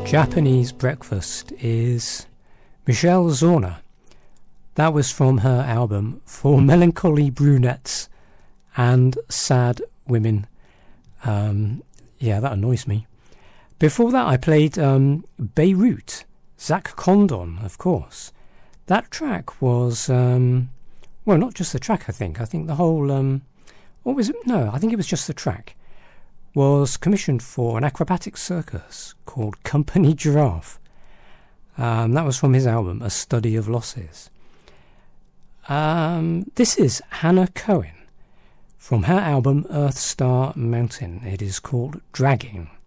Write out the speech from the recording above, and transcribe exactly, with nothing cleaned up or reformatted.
Japanese Breakfast is Michelle Zauner. That was from her album For Melancholy Brunettes and Sad Women. Um, yeah, that annoys me. Before that I played um, Beirut, Zach Condon, of course. That track was, um, well, not just the track, I think. I think the whole, um, what was it? No, I think it was just the track. Was commissioned for an acrobatic circus called Company Giraffe. Um, that was from his album, A Study of Losses. Um, this is Hannah Cohen from her album Earth Star Mountain. It is called Dragging.